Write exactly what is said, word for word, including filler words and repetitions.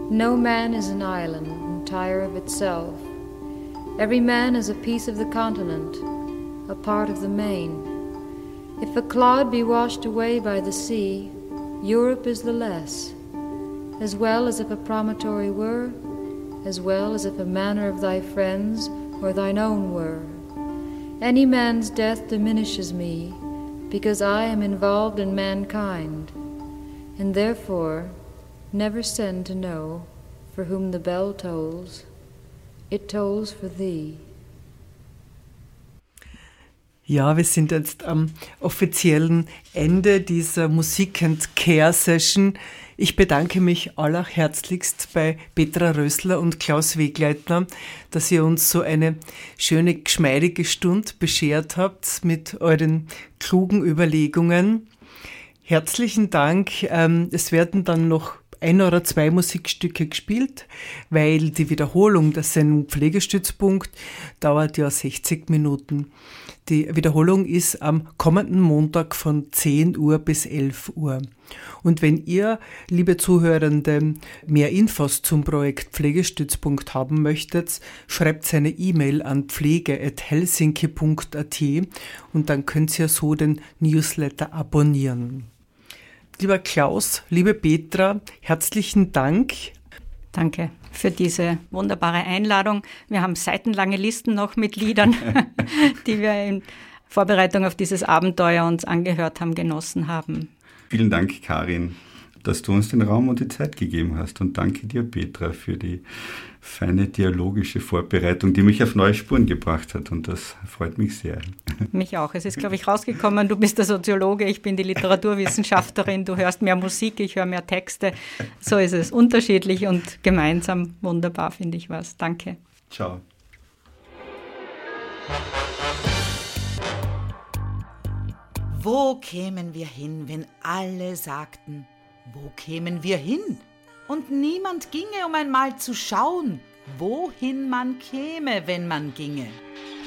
No man is an island, entire of itself. Every man is a piece of the continent, a part of the main. If a cloud be washed away by the sea, Europe is the less, as well as if a promontory were, as well as if a manor of thy friends or thine own were. Any man's death diminishes me, because I am involved in mankind, and therefore never send to know for whom the bell tolls. It tolls for thee. Ja, wir sind jetzt am offiziellen Ende dieser Musik and Care Session. Ich bedanke mich allerherzlichst bei Petra Rösler und Klaus Wegleitner, dass ihr uns so eine schöne, geschmeidige Stunde beschert habt mit euren klugen Überlegungen. Herzlichen Dank. Es werden dann noch ein oder zwei Musikstücke gespielt, weil die Wiederholung der Sendung Pflegestützpunkt dauert ja sechzig Minuten. Die Wiederholung ist am kommenden Montag von zehn Uhr bis elf Uhr. Und wenn ihr, liebe Zuhörende, mehr Infos zum Projekt Pflegestützpunkt haben möchtet, schreibt eine E-Mail an pflege at helsinki punkt a t und dann könnt ihr so den Newsletter abonnieren. Lieber Klaus, liebe Petra, herzlichen Dank. Danke für diese wunderbare Einladung. Wir haben seitenlange Listen noch mit Liedern, die wir in Vorbereitung auf dieses Abenteuer uns angehört haben, genossen haben. Vielen Dank, Karin, dass du uns den Raum und die Zeit gegeben hast. Und danke dir, Petra, für die feine dialogische Vorbereitung, die mich auf neue Spuren gebracht hat. Und das freut mich sehr. Mich auch. Es ist, glaube ich, rausgekommen, du bist der Soziologe, ich bin die Literaturwissenschaftlerin, du hörst mehr Musik, ich höre mehr Texte. So ist es. Unterschiedlich und gemeinsam wunderbar, finde ich was. Danke. Ciao. Wo kämen wir hin, wenn alle sagten, wo kämen wir hin? Und niemand ginge, um einmal zu schauen, wohin man käme, wenn man ginge.